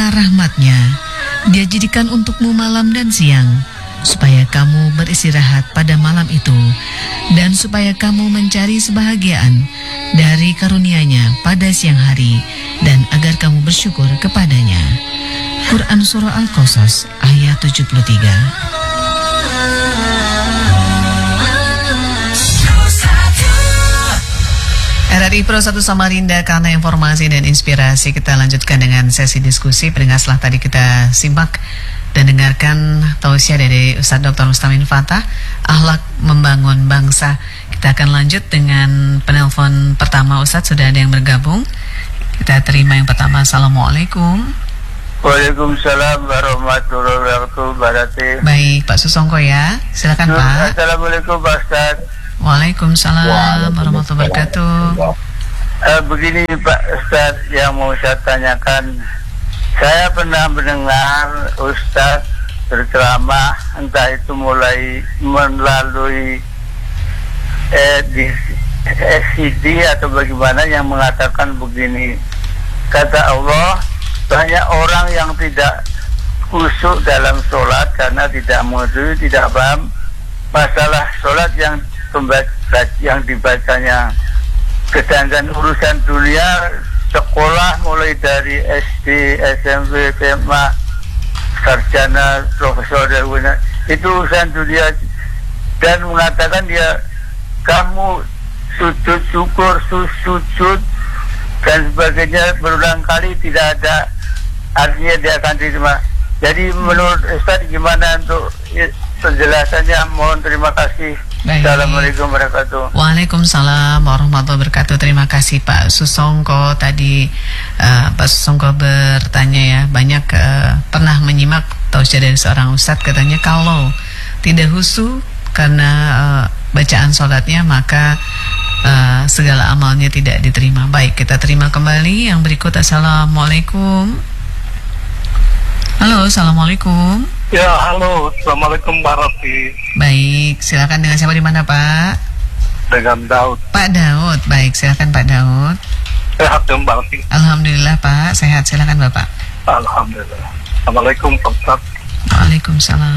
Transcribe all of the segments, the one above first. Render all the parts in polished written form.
karena rahmat-Nya, Dia jadikan untukmu malam dan siang, supaya kamu beristirahat pada malam itu, dan supaya kamu mencari sebahagiaan dari karunia-Nya pada siang hari, dan agar kamu bersyukur kepadanya. Quran Surah Al-Qasas ayat 73. RRI Pro 1 Samarinda, karena informasi dan inspirasi. Kita lanjutkan dengan sesi diskusi. Pendengar, setelah tadi kita simak dan dengarkan tausiah dari Ustadz Dr. Mustamin Fatah, Akhlak Membangun Bangsa. Kita akan lanjut dengan penelpon pertama. Ustadz, sudah ada yang bergabung. Kita terima yang pertama. Assalamualaikum. Waalaikumsalam warahmatullahi wabarakatuh. Baik, Pak Susongko ya. Silakan Pak. Assalamualaikum Pak Ustadz. Waalaikumsalam warahmatullahi wabarakatuh. Begini Pak Ustadz, yang mau saya tanyakan, saya pernah mendengar Ustadz berceramah, entah itu mulai melalui di CD atau bagaimana, yang mengatakan begini, kata Allah, banyak orang yang tidak khusyuk dalam sholat karena tidak mengetahui, tidak paham masalah sholat yang dibacanya. Sedangkan urusan dunia, sekolah mulai dari SD, SMP, SMA, sarjana, profesor, itu urusan dunia. Dan mengatakan dia, kamu sujud syukur, sujud dan sebagainya berulang kali, tidak ada artinya dia akan diterima. Jadi menurut Ustaz gimana untuk penjelasannya? Mohon terima kasih. Baik. Assalamualaikum warahmatullahi wabarakatuh. Waalaikumsalam warahmatullahi wabarakatuh. Terima kasih Pak Susongko. Tadi Pak Susongko bertanya ya, banyak pernah menyimak tausiah dari seorang ustadz, katanya kalau tidak khusyuk karena bacaan sholatnya, maka segala amalnya tidak diterima. Baik, kita terima kembali yang berikut. Assalamualaikum. Halo, assalamualaikum. Ya, halo, assalamualaikum Mbak Rati. Baik, silakan, dengan siapa, di mana Pak? Dengan Daud. Pak Daud, baik, silakan Pak Daud. Sehat ya Mbak Rati? Alhamdulillah Pak, sehat, silakan Bapak. Alhamdulillah. Assalamualaikum Pak Ustaz. Waalaikumsalam.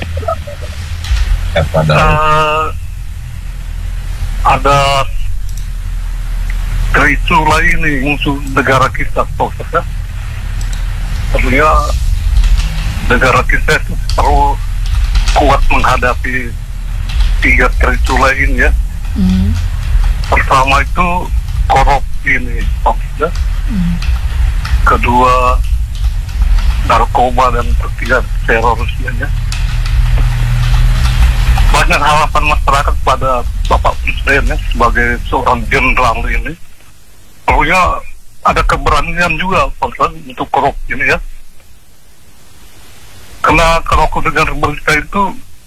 Ada Trisula ini musuh negara kita, Pak Ustaz ya. Tentunya negara kita itu perlu kuat menghadapi 3 Trisula ini ya. Pertama itu korupsi ini, Pak. Kedua narkoba, dan ketiga terorisme ya. Banyak harapan masyarakat pada Bapak Presiden ya, sebagai seorang jenderal ini. Perlunya ada keberanian juga Pak, untuk korupsi ini ya. Karena kalau aku dengar berita itu,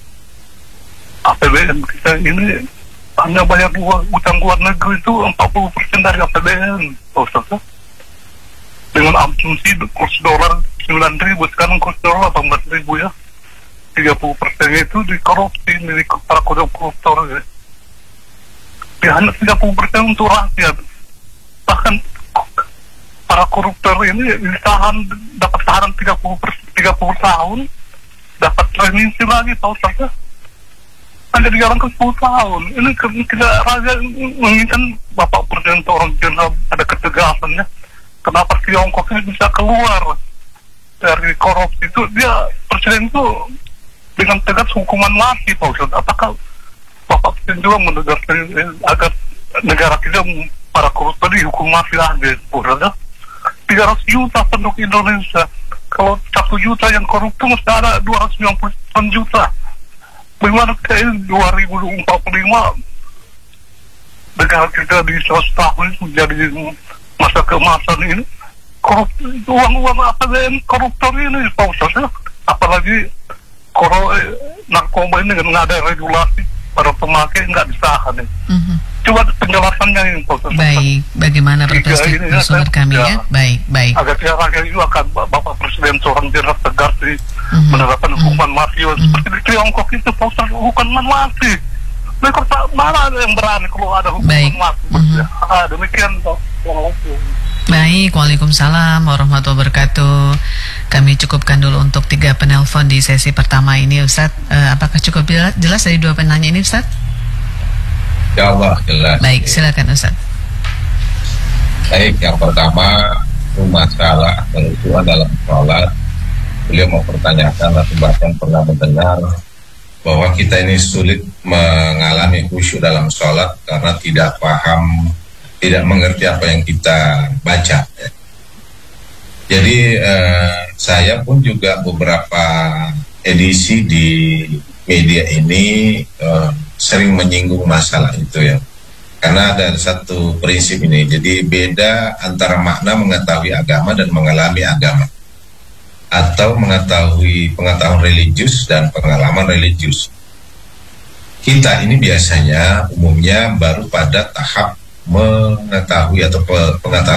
APBN kita ini hanya bayar utang luar negeri itu 40% dari APBN, Ustaz. Dengan asumsi kurs dolar 9.000, sekarang kurs dolar 18.000 ya. 30% itu dikorupsi dari para koruptor ya. Hanya 30% untuk rakyat. Bahkan para koruptor ini ditahan, dapat tahanan 30 tahun, dapat remisi lagi, tahu saja. Hanya dijalankan 10 tahun. Ini tidak raja menginginkan Bapak Presiden seorang jenderal ada ketegasan ya. Kenapa Tiongkok ini bisa keluar dari korupsi itu? Dia Presiden itu dengan tegas hukuman mati, Pak Ustaz. Apakah Bapak Presiden juga menegaskan agar negara kita para koruptor dihukum mati lagi, Pak Ustaz? 300 juta penduduk Indonesia. Kalau 1 juta yang koruptor, mesti ada 290 juta. Bagaimana kita ini 2045 negara kita di 100 tahun itu menjadi masa keemasan ini, uang-uang APBN koruptor ini, Pak Ustaz ya. Apalagi narkoba ini nggak ada regulasi, para pemakai nggak ditahan ya. Coba penjelasannya ini, Pak Ustaz. Baik, bagaimana perspektif kami ya? Baik. Agar tidak rakyat juga akan Bapak Presiden seorang jenderal tegas di menerapkan hukuman mati seperti di Tiongkok itu, Pak Ustaz, hukuman mati. Mereka mana ada yang berani kalau ada hukuman mati? Demikian, Pak. Baik, waalaikumsalam warahmatullahi wabarakatuh. Kami cukupkan dulu untuk 3 penelpon di sesi pertama ini, Ustadz. Apakah cukup jelas dari 2 penanya ini, Ustadz? Ya Allah, jelas. Baik, silakan Ustadz. Baik, yang pertama masalah kerusuhan dalam sholat. Beliau mempertanyakan atau bahkan pernah mendengar bahwa kita ini sulit mengalami khusyuk dalam sholat karena tidak paham, tidak mengerti apa yang kita baca. Jadi saya pun juga beberapa edisi di media ini sering menyinggung masalah itu ya. Karena ada satu prinsip ini, jadi beda antara makna mengetahui agama dan mengalami agama, atau mengetahui pengetahuan religius dan pengalaman religius. Kita ini biasanya umumnya baru pada tahap mengetahui atau pengetahuan